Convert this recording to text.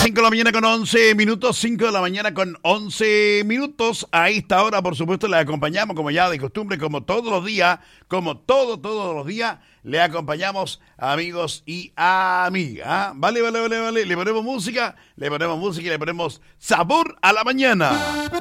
5 de la mañana con 11 minutos, 5 de la mañana con 11 minutos. A esta hora, por supuesto, le acompañamos como ya de costumbre, como todos los días, como todos los días, le acompañamos amigos y amigas. Vale. Le ponemos música y le ponemos sabor a la mañana.